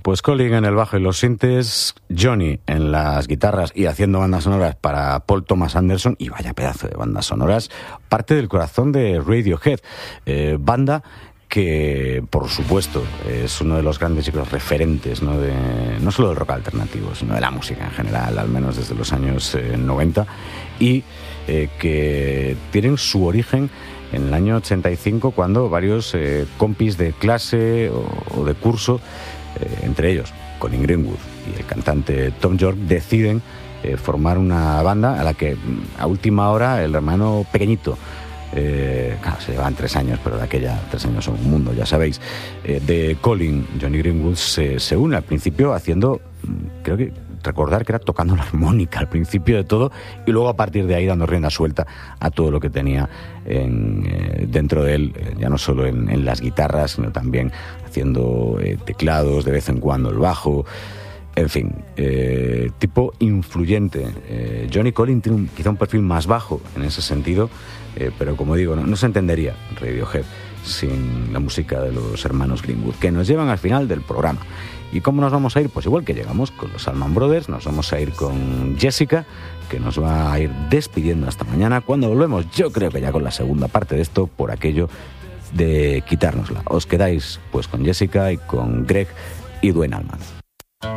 Pues Colin en el bajo y los sintes, Johnny en las guitarras y haciendo bandas sonoras para Paul Thomas Anderson, y vaya pedazo de bandas sonoras, parte del corazón de Radiohead, banda que, por supuesto, es uno de los grandes referentes, ¿no? No solo del rock alternativo, sino de la música en general, al menos desde los años 90, y que tienen su origen en el año 85, cuando varios compis de clase o de curso, entre ellos Colin Greenwood y el cantante Tom York, deciden formar una banda a la que a última hora el hermano pequeñito, claro, se llevan 3 años, pero de aquella 3 años son un mundo, ya sabéis, de Colin, Johnny Greenwood, se une al principio haciendo, creo que recordar que era tocando la armónica al principio de todo, y luego a partir de ahí dando rienda suelta a todo lo que tenía dentro de él, ya no solo en las guitarras, sino también haciendo teclados, de vez en cuando el bajo, en fin, tipo influyente. Johnny Colin tiene quizá un perfil más bajo en ese sentido, pero como digo, no se entendería Radiohead sin la música de los hermanos Greenwood, que nos llevan al final del programa. ¿Y cómo nos vamos a ir? Pues igual que llegamos con los Allman Brothers, nos vamos a ir con Jessica, que nos va a ir despidiendo hasta mañana, cuando volvemos, yo creo que ya con la segunda parte de esto, por aquello de quitárnosla. Os quedáis pues con Jessica y con Greg y Duane Allman.